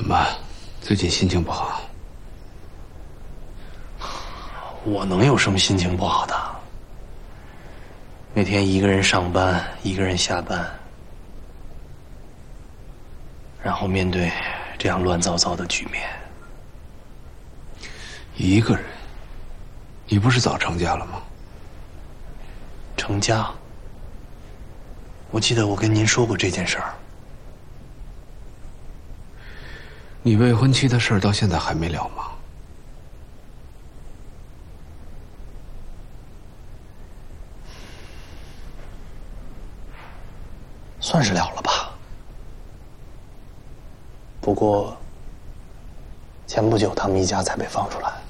怎么，最近心情不好？ 我能有什么心情不好的？每天一个人上班，一个人下班，然后面对这样乱糟糟的局面。 一个人？你不是早成家了吗？ 成家？我记得我跟您说过这件事儿。 你未婚妻的事儿到现在还没了吗？ 算是了了吧。不过，前不久他们一家才被放出来。